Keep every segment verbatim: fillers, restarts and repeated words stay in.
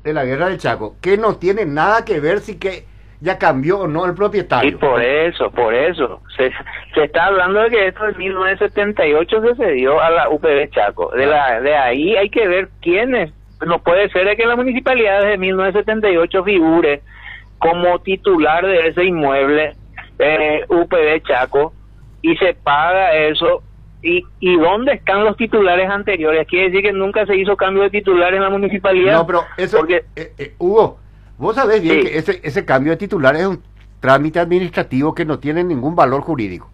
de la Guerra del Chaco, que no tiene nada que ver si que ya cambió o no el propietario. Y por eso, por eso, se, se está hablando de que esto en mil novecientos setenta y ocho se cedió a la U P B Chaco. De, la, de ahí hay que ver quiénes. No puede ser de que la municipalidad desde mil novecientos setenta y ocho figure como titular de ese inmueble eh, U P B Chaco y se paga eso. ¿Y, ¿Y dónde están los titulares anteriores? Quiere decir que nunca se hizo cambio de titular en la municipalidad. No, pero eso, porque, eh, eh, Hugo, vos sabés bien sí. que ese, ese cambio de titular es un trámite administrativo que no tiene ningún valor jurídico.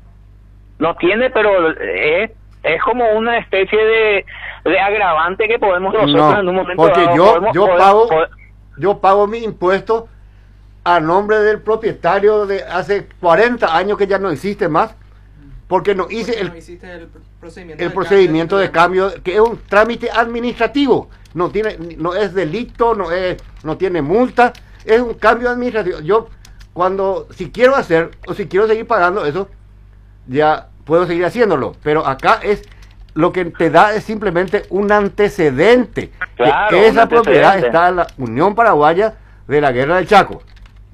No tiene, pero es, es como una especie de, de agravante que podemos nosotros No, en un momento porque dado, yo, podemos, yo, podemos, pago, podemos, yo pago mi impuesto a nombre del propietario de hace cuarenta años que ya no existe más, porque no hice el, no hiciste el procedimiento, el de, procedimiento cambio de cambio, que es un trámite administrativo, no tiene, no es delito, no es, no tiene multa, es un cambio administrativo. Yo cuando, si quiero hacer, o si quiero seguir pagando eso, ya puedo seguir haciéndolo, pero acá es, lo que te da es simplemente un antecedente, claro, que esa un propiedad antecedente. está en la Unión Paraguaya de la Guerra del Chaco.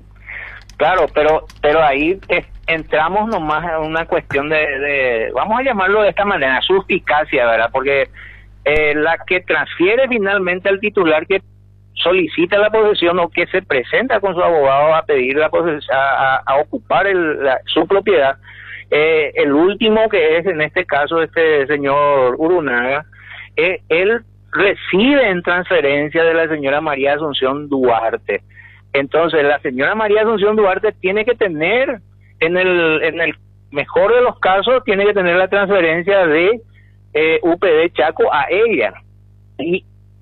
Claro, pero pero ahí es, entramos nomás en una cuestión de, de, vamos a llamarlo de esta manera, suspicacia, ¿verdad? Porque eh, la que transfiere finalmente al titular que solicita la posesión o que se presenta con su abogado a pedir la posesión, a, a, a ocupar el, la, su propiedad, eh, el último que es en este caso este señor Urunaga, eh, él reside en transferencia de la señora María Asunción Duarte. Entonces la señora María Asunción Duarte tiene que tener, en el en el mejor de los casos, tiene que tener la transferencia de eh, U P B Chaco a ella. Y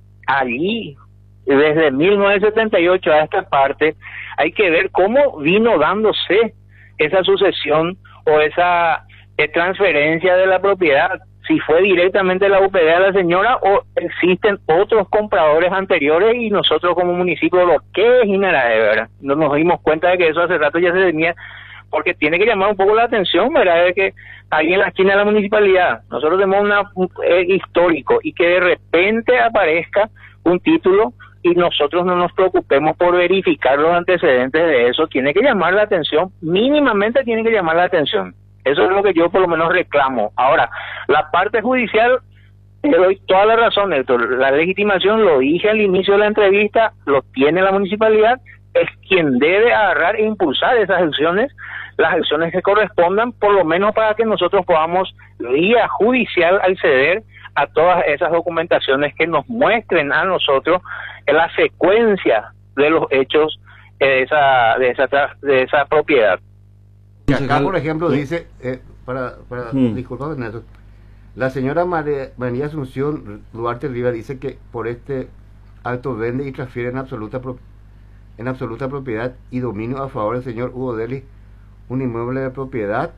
allí, desde mil novecientos setenta y ocho a esta parte, hay que ver cómo vino dándose esa sucesión o esa eh, transferencia de la propiedad, si fue directamente la U P B a la señora o existen otros compradores anteriores y nosotros como municipio lo que es Inarae, ¿verdad? No nos dimos cuenta de que eso hace rato ya se tenía, porque tiene que llamar un poco la atención, ¿verdad? De que ahí en la esquina de la municipalidad nosotros tenemos una, un eh, histórico y que de repente aparezca un título y nosotros no nos preocupemos por verificar los antecedentes de eso, tiene que llamar la atención, mínimamente tiene que llamar la atención. Eso es lo que yo por lo menos reclamo. Ahora, la parte judicial, te doy toda la razón, Héctor. La legitimación, lo dije al inicio de la entrevista, lo tiene la municipalidad, es quien debe agarrar e impulsar esas acciones, las acciones que correspondan, por lo menos para que nosotros podamos, vía judicial, acceder a todas esas documentaciones que nos muestren a nosotros la secuencia de los hechos de esa, de esa, de esa propiedad. Y acá, por ejemplo, dice, eh, para, para hmm. disculpame, Nelson, la señora María, María Asunción Duarte Rivas dice que por este acto vende y transfiere en absoluta pro, en absoluta propiedad y dominio a favor del señor Hugo Deli un inmueble de propiedad,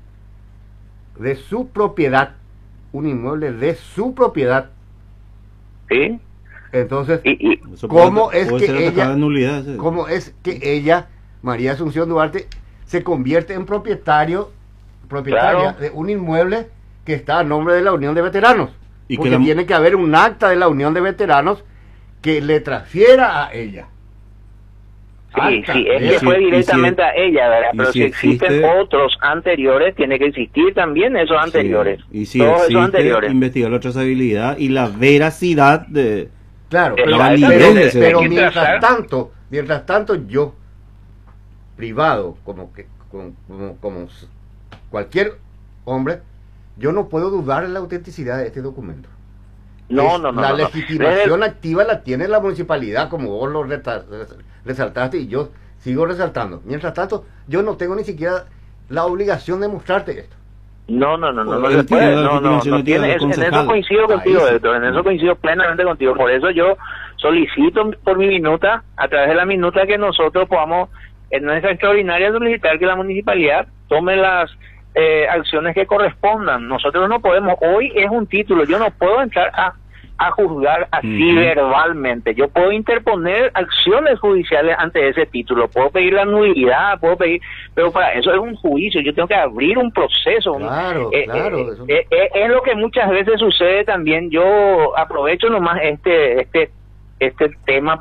de su propiedad, un inmueble de su propiedad. ¿Sí? Entonces, y, y, ¿cómo puede, es puede que ella, nulidad, ¿sí? cómo es que ella, María Asunción Duarte, se convierte en propietario, propietaria claro. de un inmueble que está a nombre de la Unión de Veteranos? Y porque que la... tiene que haber un acta de la Unión de Veteranos que le transfiera a ella. Sí, acta, sí, es que fue si, directamente si, a ella, ¿verdad? Pero si, si existen existe... otros anteriores, tiene que existir también esos anteriores. Sí. Y si todos existe, esos anteriores. Investigar la trazabilidad y la veracidad de... Claro, de pero, la pero, pero, pero mientras tanto, mientras tanto yo, privado, como que como, como, como cualquier hombre, yo no puedo dudar en la autenticidad de este documento. No, es, no, no. La no, legitimación no. activa la tiene la municipalidad, como vos lo resaltaste y yo sigo resaltando. Mientras tanto, yo no tengo ni siquiera la obligación de mostrarte esto. No, no, no, no, no se puede, no, no, no tiene, en eso coincido contigo, Héctor, en eso coincido plenamente contigo, por eso yo solicito por mi minuta, a través de la minuta, que nosotros podamos, en nuestra extraordinaria, solicitar que la municipalidad tome las eh, acciones que correspondan. Nosotros no podemos, hoy es un título, yo no puedo entrar a, a juzgar así uh-huh. verbalmente, yo puedo interponer acciones judiciales ante ese título, puedo pedir la nulidad, puedo pedir, pero para eso es un juicio, yo tengo que abrir un proceso. Claro, eh, claro. Eh, eso... eh, eh, es lo que muchas veces sucede también. Yo aprovecho nomás este, este, este tema